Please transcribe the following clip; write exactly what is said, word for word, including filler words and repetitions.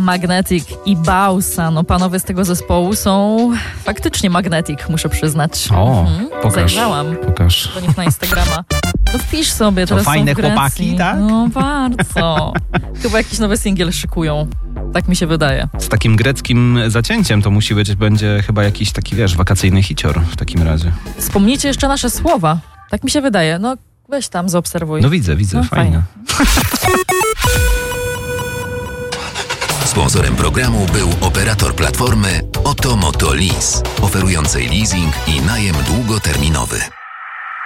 Magnetic i Bausa. No panowie z tego zespołu są faktycznie Magnetic, muszę przyznać. O, mhm. pokaż. Zajrzałam Pokaż. do nich na Instagrama. No wpisz sobie, teraz to są fajne w Grecji. chłopaki, tak? No bardzo. Chyba jakiś nowy singiel szykują. Tak mi się wydaje. Z takim greckim zacięciem to musi być, będzie chyba jakiś taki, wiesz, wakacyjny hicior w takim razie. Wspomnijcie jeszcze nasze słowa. Tak mi się wydaje. No weź tam, zaobserwuj. No widzę, widzę, no, fajnie. Sponsorem programu był operator platformy Oto Moto Lease, oferującej leasing i najem długoterminowy.